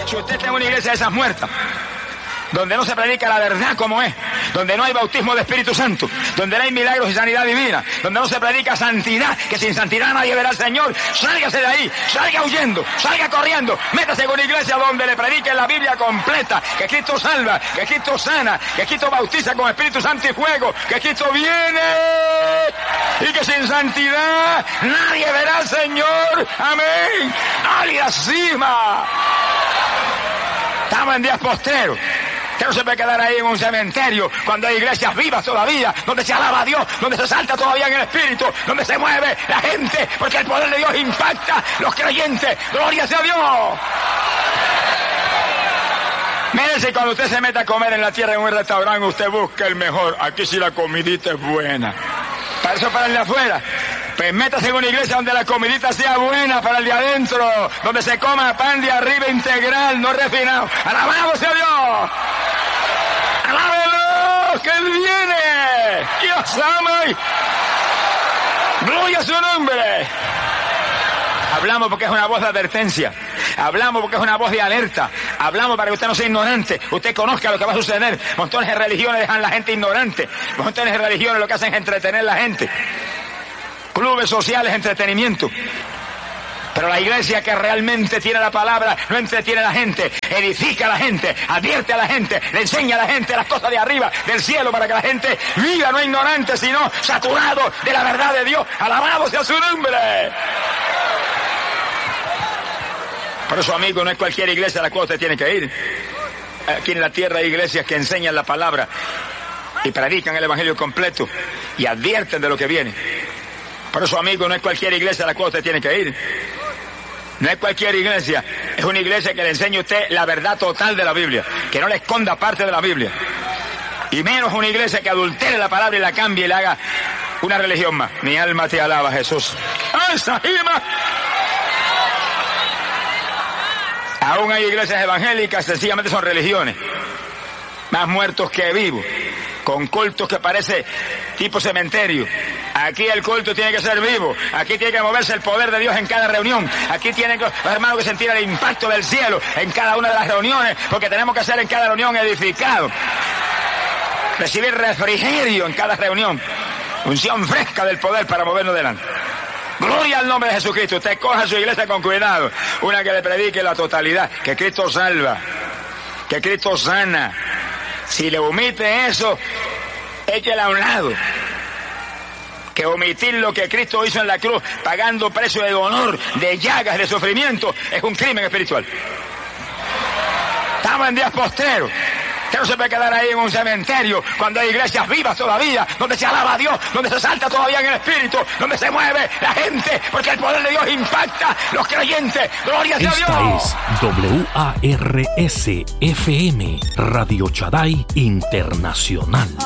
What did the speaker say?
Si usted está en una iglesia de esas muertas, donde no se predica la verdad como es, donde no hay bautismo de Espíritu Santo, donde no hay milagros y sanidad divina, donde no se predica santidad, que sin santidad nadie verá al Señor, sálgase de ahí, salga huyendo, salga corriendo, métase en una iglesia donde le prediquen la Biblia completa, que Cristo salva, que Cristo sana, que Cristo bautiza con Espíritu Santo y fuego, que Cristo viene y que sin santidad nadie verá al Señor. Amén. ¡Aleluya! Estamos en días postreros. Usted no se puede quedar ahí en un cementerio cuando hay iglesias vivas todavía, donde se alaba a Dios, donde se salta todavía en el Espíritu, donde se mueve la gente, porque el poder de Dios impacta los creyentes. ¡Gloria sea a Dios! Mírese, cuando usted se meta a comer en la tierra en un restaurante, usted busca el mejor. Aquí sí la comidita es buena. Para eso, para el de afuera. Pues métase en una iglesia donde la comidita sea buena para el de adentro, donde se coma pan de arriba integral, no refinado. ¡Alabado sea Dios! ¡Alábelo! ¡Que Él viene! ¡Dios ama! ¡Gloria a su nombre! Hablamos porque es una voz de advertencia. Hablamos porque es una voz de alerta. Hablamos para que usted no sea ignorante. Usted conozca lo que va a suceder. Montones de religiones dejan a la gente ignorante. Montones de religiones lo que hacen es entretener a la gente. Clubes sociales, entretenimiento. Pero la iglesia que realmente tiene la palabra no entretiene a la gente, edifica a la gente, advierte a la gente, le enseña a la gente las cosas de arriba, del cielo, para que la gente viva no ignorante, sino saturado de la verdad de Dios. Alabado sea su nombre. Por eso, amigo, no es cualquier iglesia a la cual usted tiene que ir. Aquí en la tierra hay iglesias que enseñan la palabra y predican el evangelio completo y advierten de lo que viene. Por eso, amigo, no es cualquier iglesia a la cual usted tiene que ir. No es cualquier iglesia, es una iglesia que le enseñe a usted la verdad total de la Biblia, que no le esconda parte de la Biblia. Y menos una iglesia que adultere la palabra y la cambie y le haga una religión más. Mi alma te alaba, Jesús. ¡Ay, Sahima! Aún hay iglesias evangélicas, sencillamente son religiones. Más muertos que vivos, con cultos que parece tipo cementerio. Aquí el culto tiene que ser vivo, aquí tiene que moverse el poder de Dios en cada reunión, aquí tienen los hermanos que sentir el impacto del cielo en cada una de las reuniones, porque tenemos que ser en cada reunión edificados, recibir refrigerio en cada reunión, unción fresca del poder para movernos delante. Gloria al nombre de Jesucristo. Usted coja su iglesia con cuidado, una que le predique la totalidad, que Cristo salva, que Cristo sana. Si le omite eso, échela a un lado. Que omitir lo que Cristo hizo en la cruz, pagando precio de dolor, de llagas, de sufrimiento, es un crimen espiritual. Estamos en días postreros. Usted no se puede quedar ahí en un cementerio cuando hay iglesias vivas todavía, donde se alaba a Dios, donde se salta todavía en el Espíritu, donde se mueve la gente, porque el poder de Dios impacta los creyentes. ¡Gloria a Dios! Esta es WARS FM, Radio Shaddai Internacional.